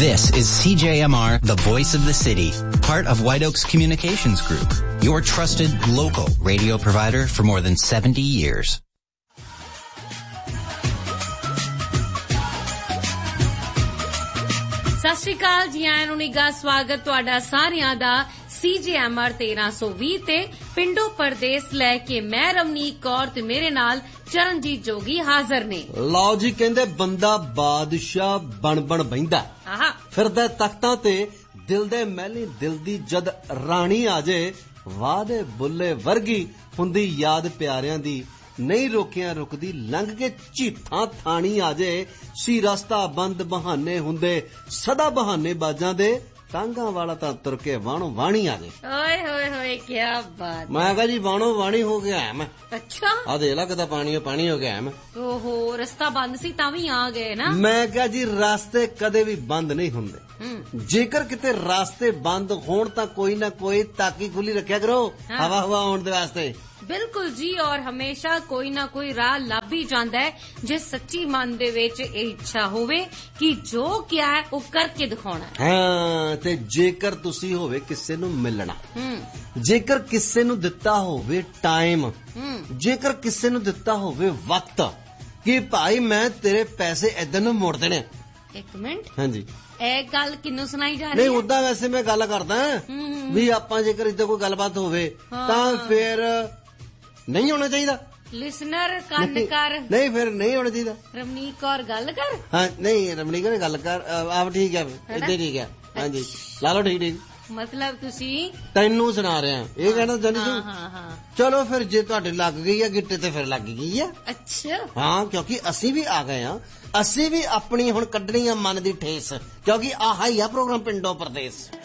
This is CJMR, the voice of the city, part of White Oaks Communications Group, your trusted local radio provider for more than 70 years. ਸਤਿ ਸ਼੍ਰੀ ਅਕਾਲ ਜੀ, ਆਇਆਂ ਨੂੰ ਨਿੱਘਾ ਸਵਾਗਤ ਤੁਹਾਡਾ ਸਾਰਿਆਂ ਦਾ CJMR 1320 ਤੇ ਪਿੰਡੋ ਪਰਦੇਸ ਲੈ ਕੇ ਮੈਂ ਰਮਨੀਕ ਕੌਰ ਤੇ ਮੇਰੇ ਨਾਲ ਚਰਨਜੀਤ ਜੋਗੀ ਹਾਜ਼ਰ ਨੇ। ਲਓ ਜੀ, ਕਹਿੰਦੇ ਬੰਦਾ ਬਾਦਸ਼ਾਹ ਬਣ ਬਹਿੰਦਾ ਫਿਰਦਾ ਤਖਤਾਂ ਤੇ, ਦਿਲ ਦੇ ਮਹਿਲੀ ਦਿਲ ਦੀ ਜਦ ਰਾਣੀ ਆ ਜੇ, ਵਾਦੇ ਬੁੱਲੇ ਵਰਗੀ ਹੁੰਦੀ ਯਾਦ ਪਿਆਰਿਆਂ ਦੀ, ਨਹੀਂ ਰੋਕਿਆਂ ਰੁਕਦੀ ਲੰਘ ਕੇ ਝੀਠਾਂ ਥਾਣੀ ਆ ਜੇ, ਸੀ ਰਸਤਾ ਬੰਦ ਬਹਾਨੇ ਹੁੰਦੇ ਸਦਾ ਬਹਾਨੇ ਬਾਜਾਂ ਦੇ, ਟਾਂਗਾ ਵਾਲਾ ਤਾਂ ਤੁਰ ਕੇ ਵਾਣੋ ਵਾਣੀ ਆ ਜੇ। ਓਏ ਹੋਏ ਹੋਏ, ਕੀ ਬਾਤ। ਮੈਂ ਕਿਹਾ ਜੀ ਵਾਣੋ ਵਾਣੀ ਹੋ ਗਿਆ ਮੈਂ। ਅੱਛਾ, ਆ ਦੇਖ ਲਾ ਕਿਤਾ ਪਾਣੀ ਹੋ ਗਿਆ ਮੈਂ। ਓਹੋ, ਰਸਤਾ ਬੰਦ ਸੀ ਤਾਂ ਵੀ ਆ ਗਏ ਨਾ। ਮੈਂ ਕਿਹਾ ਜੀ ਰਾਸਤੇ ਕਦੇ ਵੀ ਬੰਦ ਨਹੀਂ ਹੁੰਦੇ, ਜੇਕਰ ਕਿਤੇ ਰਾਸਤੇ ਬੰਦ ਹੋਣ ਤਾਂ ਕੋਈ ਨਾ ਕੋਈ ਤਾਕੀ ਖੁੱਲੀ ਰੱਖਿਆ ਕਰੋ ਹਵਾ ਆਉਣ ਦੇ ਵਾਸਤੇ। ਬਿਲਕੁਲ ਜੀ, ਔਰ ਹਮੇਸ਼ਾ ਕੋਈ ਨਾ ਕੋਈ ਰਾਹ ਲੱਭ ਹੀ ਜਾਂਦਾ ਹੈ ਜੇ ਸੱਚੀ ਮਨ ਦੇ ਵਿੱਚ ਇਹ ਇੱਛਾ ਹੋਵੇ ਕਿ ਜੋ ਕਿਹਾ ਹੈ ਉਹ ਕਰਕੇ ਦਿਖਾਉਣਾ। ਹਾਂ, ਤੇ ਜੇਕਰ ਤੁਸੀਂ ਹੋਵੇ ਕਿਸੇ ਨੂੰ ਮਿਲਣਾ, ਜੇਕਰ ਕਿਸੇ ਨੂੰ ਦਿੱਤਾ ਹੋਵੇ ਟਾਈਮ, ਜੇਕਰ ਕਿਸੇ ਨੂੰ ਦਿੱਤਾ ਹੋਵੇ ਵਕਤ ਕਿ ਭਾਈ ਮੈਂ ਤੇਰੇ ਪੈਸੇ ਏਦਾਂ ਨੂੰ ਮੋੜ ਦੇਣੇ। ਇੱਕ ਮਿੰਟ, ਹਾਂਜੀ, ਇਹ ਗੱਲ ਕਿਹਨੂੰ ਸੁਣਾਈ ਜਾ ਰਹੀ ਹੈ? ਨਹੀਂ, ਉਦਾਂ ਵੈਸੇ ਮੈਂ ਗੱਲ ਕਰਦਾ ਵੀ ਆਪਾਂ ਜੇਕਰ ਏਦਾਂ ਕੋਈ ਗੱਲਬਾਤ ਹੋਵੇ ਤਾਂ ਫਿਰ ਨਹੀਂ ਹੋਣਾ ਚਾਹੀਦਾ। ਲਿਸਨਰ ਕੰਨ ਕਰ। ਨਹੀਂ, ਫਿਰ ਨਹੀਂ ਹੋਣਾ ਚਾਹੀਦਾ। ਰਮਨੀਕ ਕੌਰ ਗੱਲ ਕਰ। ਹਾਂ, ਨਹੀਂ ਰਮਨੀਕ ਕੌਰ ਗੱਲ ਕਰ। ਆਪ ਠੀਕ ਹੈ, ਏਦਾਂ ਠੀਕ ਹੈ। ਹਾਂਜੀ, ਲਾ ਲਓ ਠੀਕ। ਮਤਲਬ ਤੁਸੀਂ ਤੈਨੂੰ ਸੁਣਾ ਰਿਹਾ ਇਹ ਕਹਿਣਾ ਚਾਹੁੰਦੀ ਤੂੰ? ਚਲੋ ਫਿਰ ਜੇ ਤੁਹਾਡੇ ਲੱਗ ਗਈ ਆ ਗਿੱਟੇ ਤੇ ਫਿਰ ਲੱਗ ਗਈ ਆ। ਅੱਛਾ, ਹਾਂ, ਕਿਉਂਕਿ ਅਸੀਂ ਵੀ ਆ ਗਏ ਆ, ਅਸੀਂ ਵੀ ਆਪਣੀ ਹੁਣ ਕੱਢਣੀ ਆ ਮਨ ਦੀ ਠੇਸ, ਕਿਉਂਕਿ ਆਹ ਹੀ ਆ ਪ੍ਰੋਗਰਾਮ ਪਿੰਡੋਂ ਪਰਦੇਸ।